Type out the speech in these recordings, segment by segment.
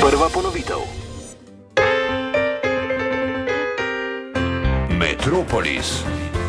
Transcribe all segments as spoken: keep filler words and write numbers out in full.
Prva ponovitev. Metropolis.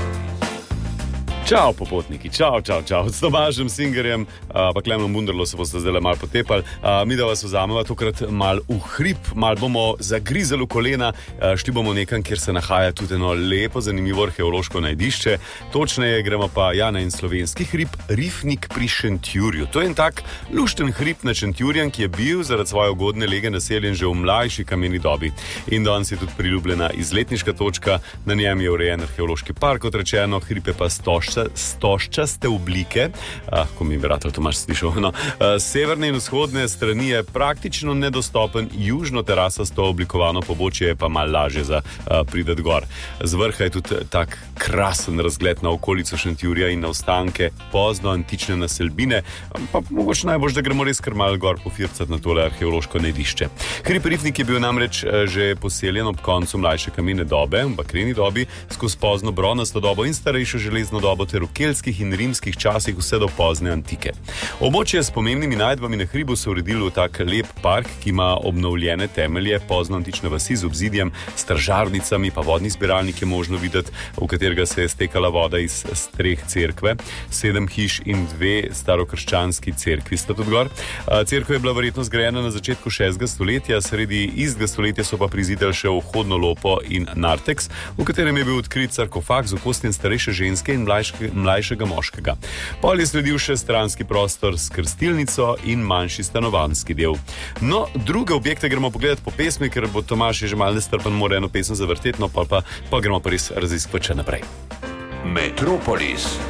Čau, popotniki, čau, čau, čau. S Tomažem Singerjem, uh, pa Klemnom Bunderlo se boste zdaj malo potepali. Uh, mi da vas vzameva tokrat mal v hrib, mal bomo zagrizali v kolena, uh, šli bomo nekam, kjer se nahaja tudi eno lepo, zanimivo arheološko najdišče. Točneje gremo pa ja, na en slovenski hrib, Rifnik pri Šentjurju. To je en tak lušten hrib na Šentjurjem, ki je bil zaradi svoje ugodne lege naseljen že v mlajši kameni dobi. In danes je tudi priljubljena izletniška točka, na njem je urejen arheološki park, kot rečeno, hrib je pa stožca stožčaste oblike, ah, ko mi je bratov Tomaž slišal, no, severne in vzhodne strani je praktično nedostopen, južno terasasto oblikovano pobočje je pa malo lažje za uh, prideti gor. Z vrha je tudi tak krasen razgled na okolico Šentjurja in na ostanke pozno antične naselbine, pa mogoče najbolj, da gremo res kar malo gor pofircati na tole arheološko najdišče. Hrib Rifnik je bil namreč že poseljen ob koncu mlajše kamene dobe, v bakreni dobi, skozi pozno bronasto dobo in starejšo železno dobo ter v keltskih in rimskih časih vse do pozne antike. Območje s pomembnimi najdbami na hribu so uredili v tak lep park, ki ima obnovljene temelje pozno antične vasi z obzidjem, stražarnicami, pa vodni zbiralnik je možno videti, v katerega se je stekala voda iz streh cerkve, sedem hiš in dve starokrščanski cerkvi sta tudi gor. Cerkev je bila verjetno zgrajena na začetku šestega stoletja, sredi istega stoletja so pa prizidali še vhodno lopo in narteks, v katerem je bil odkrit sarkofag z okostjem starejše ženske in mlajše mlajšega moškega. Pol je sledil še stranski prostor s krstilnico in manjši stanovanjski del. No, druge objekte gremo pogledati po pesmi, ker bo Tomaž že malo nestrpen, mora eno pesem zavrteti, no pa, pa, pa gremo pa res raziskovati naprej. Metropolis.